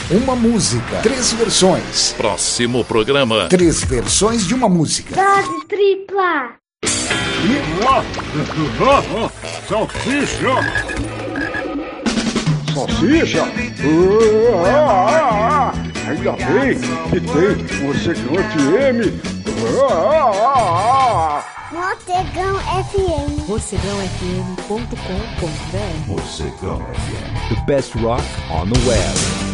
uma música, 3 versões. Próximo programa. 3 versões de uma música. Dose tripla. Salsicha! Salsicha? Ainda bem que tem o Mocegão FM. Mocegão FM. mocegãofm.com.br. Mocegão FM. The best rock on the web.